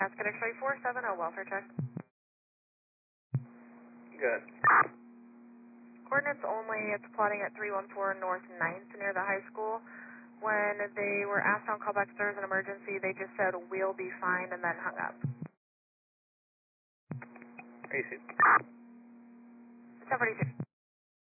Ascot X-ray 470, welfare check. Good. Coordinates only, it's plotting at 314 North 9th near the high school. When they were asked on callback if there was an emergency, they just said, we'll be fine, and then hung up. AC. 1042.